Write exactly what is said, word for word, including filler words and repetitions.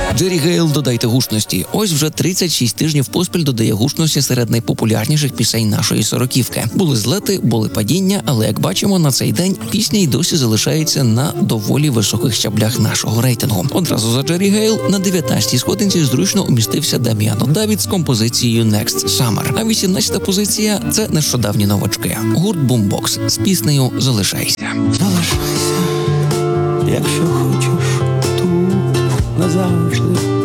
Джері Гейл «Додайте гучності». Ось вже тридцять шість тижнів поспіль додає гучності серед найпопулярніших пісень нашої сороківки. Були злети, були падіння, але, як бачимо, на цей день пісня й досі залишається на доволі високих щаблях нашого рейтингу. Одразу за Джері Гейл на дев'ятнадцятій сходинці зручно умістився Даміано Давід з композицією «Next Summer». А вісімнадцята позиція – це нещодавні новачки. Гурт «Бумбокс» з піснею «Залишайся». Залишайся, якщо хочеш, тут назавжди.